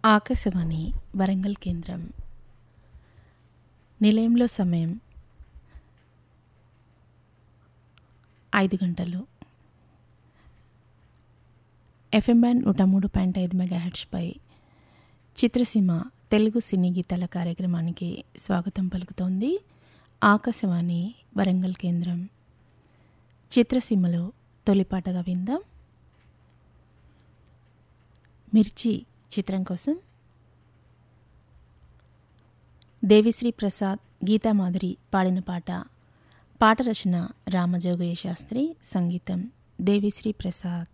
ఆకాశవాణి వరంగల్ కేంద్రం. నిలయంలో సమయం 5 గంటలు. ఎఫ్ఎం బ్యాండ్ 103.5 మెగాహెర్ట్జ్పై చిత్రసీమ తెలుగు సినీ గీతాల కార్యక్రమానికి స్వాగతం పలుకుతోంది ఆకాశవాణి వరంగల్ కేంద్రం. చిత్రసీమలో తొలిపాటగా విందాం. మిర్చి చిత్రం కోసం దేవిశ్రీ ప్రసాద్, గీతామాధురి పాడిన పాట. పాట రచన రామజోగయ్య శాస్త్రి, సంగీతం దేవిశ్రీ ప్రసాద్.